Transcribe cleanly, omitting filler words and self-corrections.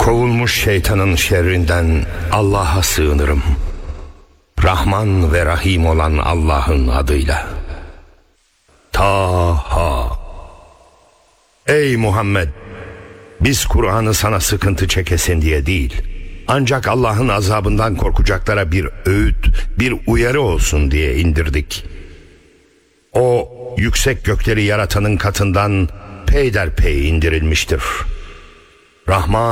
Kovulmuş şeytanın şerrinden Allah'a sığınırım. Rahman ve Rahim olan Allah'ın adıyla. Taha. Ey Muhammed! Biz Kur'an'ı sana sıkıntı çekesin diye değil, ancak Allah'ın azabından korkacaklara bir öğüt, bir uyarı olsun diye indirdik. O, yüksek gökleri yaratanın katından peyderpey indirilmiştir. Rahman